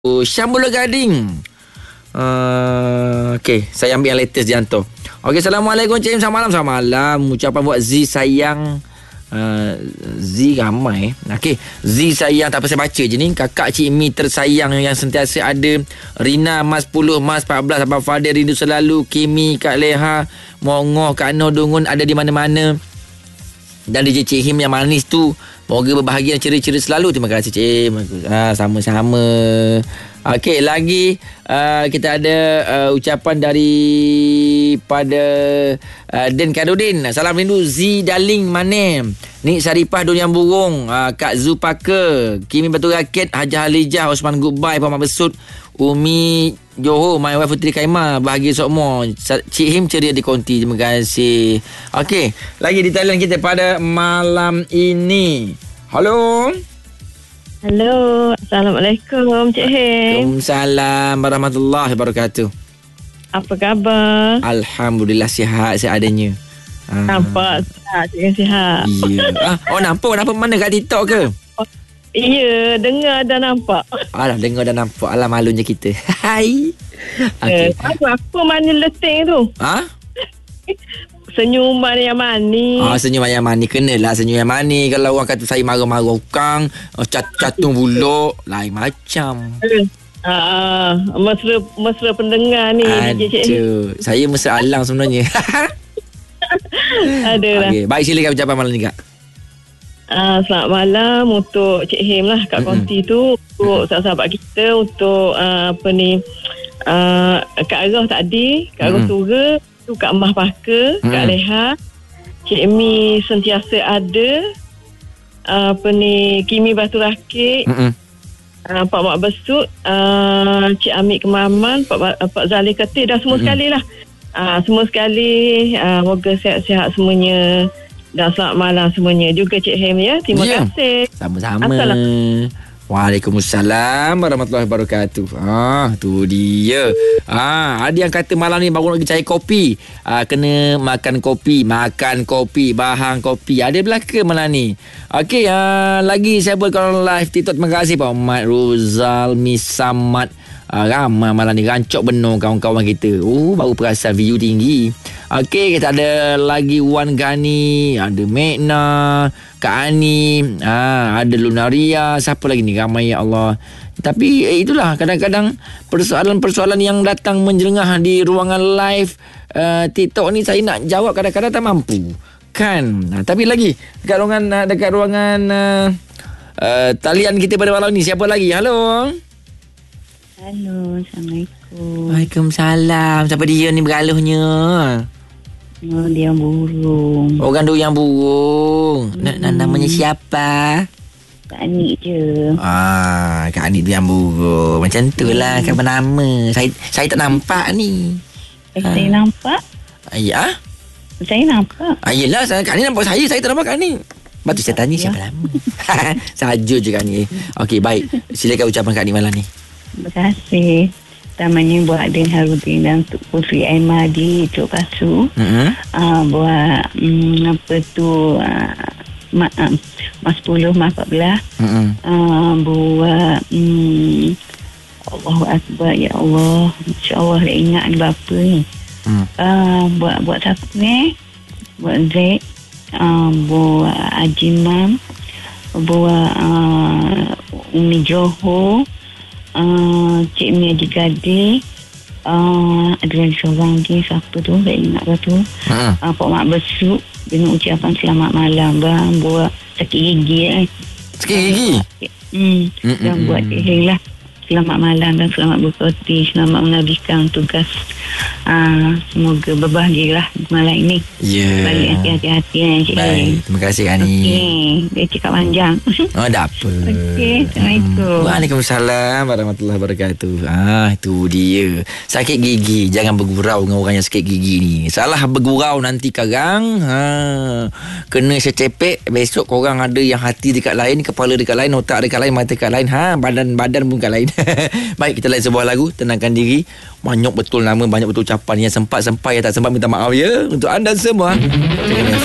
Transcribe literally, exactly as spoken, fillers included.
Syambula Gading. Uh, okay, saya ambil yang latest dia hantar. Okay, Assalamualaikum Cik Im. Selamat malam. Selamat malam. Ucapan buat Z sayang. uh, Z ramai. Okay, Z sayang. Tak apa, saya baca je ni. Kakak Cik Mi tersayang yang sentiasa ada. Rina Mas sepuluh, Mas empat belas, Abang Fadil rindu selalu. Kimi, Kak Leha, Mongoh, Kak Noh, Dungun ada di mana-mana. Dan D J Cik Him yang manis tu, moga berbahagia dan ceria-ceria selalu. Terima kasih Cik Him. Ha, sama-sama. Okey, lagi uh, kita ada uh, ucapan daripada uh, Den Kadudin. Salam rindu Z Darling Manem, Nik Saripah Duniang Burung, uh, Kak Zupaka, Kimi Batu Rakit, Hajah Halijah, Osman Goodbye, Muhammad Besut, Umi Johor, My Wife Putri Kaimah, bahagia sokmo. Cik Him ceria di konti. Terima kasih. Okey, lagi di talian kita pada malam ini. Halo. Halo, Assalamualaikum Cik Him. Waalaikumsalam warahmatullahi wabarakatuh. Apa khabar? Alhamdulillah sihat seadanya. Ah. Nampak sihat, Cik Him sihat. Ya. Ah, oh nampak, nampak mana kat TikTok ke? Oh, iya, dengar dan nampak. Alah, dengar dan nampak. Alah, malunya kita. Hai. Okay. Eh, apa, apa mana leting tu? Ha? Senyuman yang manis. Ah, senyum yang manis. Kenalah senyum yang manis. Kalau orang kata saya marah-marah kang, cat- catung buluk, lain macam. Eh. Ah, mesra mesra pendengar ni. Aduh, saya mesra alang sebenarnya. Adalah. Okay, baik, silakan ucapan malam ni Kak. Ah, selamat malam untuk Cik Him lah kat Mm-mm. konti tu, untuk sahabat-sahabat kita, untuk uh, apa ni, uh, Kak Arah tadi, Kak Arah Tura, tu Kak Mah Paka, Mm-mm. Kak Leha, Cik Mi sentiasa ada, uh, apa ni, Kimi Batu Rakit, Mm-mm. uh, Pak Mak Besut, uh, Cik Amik Kemaman, Pak, Pak Zalih Ketir, dan semua Mm-mm. sekali lah. Uh, semua sekali, uh, moga sihat-sihat semuanya. Dan selamat malam semuanya juga Cik Him ya. Terima Ya. kasih. Sama-sama. Assalamualaikum. Waalaikumsalam warahmatullahi wabarakatuh. Ah, tu dia. Ah, ada yang kata malam ni baru lagi cari kopi. Ah, kena makan kopi, makan kopi, bahang kopi. Ada belaka malam ni. Okey, ah, lagi saya buat kalau live TikTok. Terima kasih Pak Mat Rozal Misamat. Ah, ramai malam ni rancok benar kawan-kawan kita. Oh, baru perasan view tinggi. Okey, kita ada lagi Wan Gani, ada Mekna, Kak Ani, ah, ada Lunaria, siapa lagi ni? Ramai ya Allah. Tapi eh, itulah kadang-kadang persoalan-persoalan yang datang menjelengah di ruangan live uh, TikTok ni saya nak jawab kadang-kadang tak mampu. Kan? Nah, tapi lagi dekat ruangan uh, dekat ruangan uh, uh, talian kita pada malam ni siapa lagi? Halo. Halo, Assalamualaikum. Waalaikumsalam. Siapa dia ni bergaluhnya? Oh, dia burung. Orang tu yang burung. Hmm. N- namanya siapa? Kak Anik je. Ah, Kak Anik tu yang burung. Macam tu lah hmm. kan nama. Saya saya tak nampak ni. Eh, ah. Saya nampak. Ah, ya? Saya nampak. Ah, yelah, saya, Kak Anik nampak saya. Saya tak nampak Kak Anik. Lepas tu saya tanya ya. Siapa nama. Saja je Kak Anik. Okey, baik. Silakan ucapan Kak Anik malam ni. Terima kasih. Pertamanya buat Din Harudin dan untuk Putri Aimah di Cuk Pasu. Mm-hmm. Uh, buat um, apa tu uh, ma, uh, Mas sepuluh, Mas empat belas. Mm-hmm. Uh, buat um, Allahu Akbar, ya Allah. InsyaAllah dah ingat ni bapa ni. Mm. Uh, buat buat siapa ni? Buat Zek. Uh, buat Haji Mam. Buat uh, Umi Johor. Uh, Cik Mi Haji Gading, uh, ada lagi seorang lagi, siapa tu, tak ingat apa tu. uh, Pak Mak Besuk dengan ucapan selamat malam bang, buat sakit gigi eh. Sakit gigi? Hmm. Dan buat Cik lah selamat malam dan selamat berkoti, selamat menabihkan tugas. Uh, semoga berbahagialah malam ini. Ya. Yeah. Balik hati-hati eh, Cik. Baik, terima kasih Kak Ani. Okey, dia cakap panjang. Oh, tak apa. Okey, Assalamualaikum. Hmm. Waalaikumsalam warahmatullahi wabarakatuh. Ah, itu dia. Sakit gigi, jangan bergurau dengan orang yang sakit gigi ni. Salah bergurau nanti karang, ha, kena secepek, besok korang ada yang hati dekat lain, kepala dekat lain, otak dekat lain, mata dekat lain, ha, badan-badan pun dekat lain. Baik, kita lain sebuah lagu. Tenangkan diri. Banyak betul nama, banyak betul ucapan yang sempat-sempat, yang tak sempat minta maaf ya untuk anda semua.